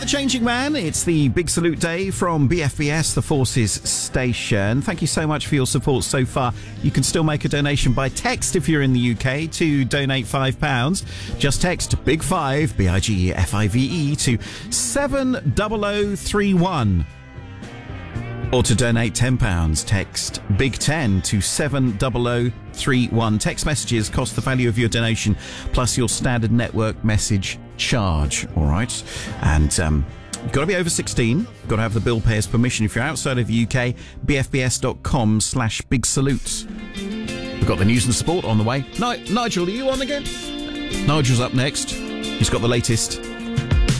the Changing Man. It's the Big Salute Day from BFBS, the Forces Station. Thank you so much for your support so far. You can still make a donation by text if you're in the UK to donate £5. Just text Big 5, BIGFIVE, to 70031. Or to donate £10, text Big 10 to 70031. Text messages cost the value of your donation plus your standard network message charge. All right. And you've got to be over 16. You've got to have the bill payer's permission. If you're outside of the UK, bfbs.com/big salute. We've got the news and sport on the way. Nigel, are you on again? Nigel's up next. He's got the latest